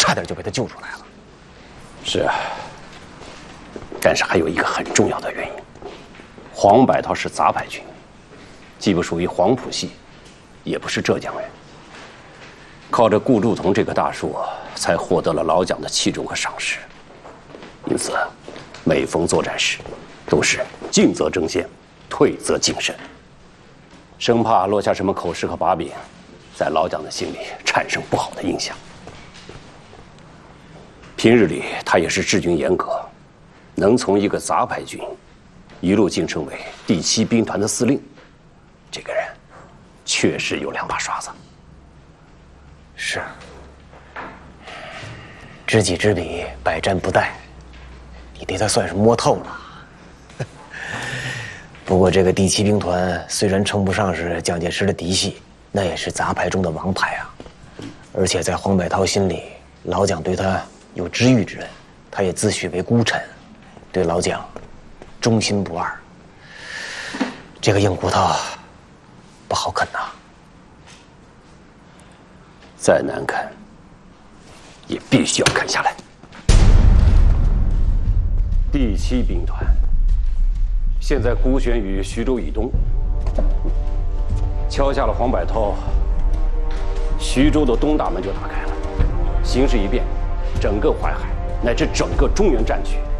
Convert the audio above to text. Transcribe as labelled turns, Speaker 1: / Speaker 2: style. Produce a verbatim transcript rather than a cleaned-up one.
Speaker 1: 差点就被他救出来了。
Speaker 2: 是啊，但是还有一个很重要的原因，黄百韬是杂牌军，既不属于黄埔系，也不是浙江人。靠着顾祝同这棵大树，才获得了老蒋的器重和赏识。因此，每逢作战时，都是进则争先，退则谨慎，生怕落下什么口实和把柄，在老蒋的心里产生不好的印象。平日里他也是治军严格，能从一个杂牌军一路晋升为第七兵团的司令，这个人确实有两把刷子。
Speaker 1: 是，知己知彼，百战不殆，你对他算是摸透了。不过这个第七兵团虽然称不上是蒋介石的嫡系，那也是杂牌中的王牌啊。而且在黄百韬心里，老蒋对他有知遇之恩，他也自诩为孤臣，对老蒋忠心不二。这个硬骨头不好啃呐。
Speaker 2: 再难啃，也必须要啃下来。第七兵团现在孤悬于徐州以东，敲下了黄百韬，徐州的东大门就打开了，形势一变，整个淮海乃至整个中原战区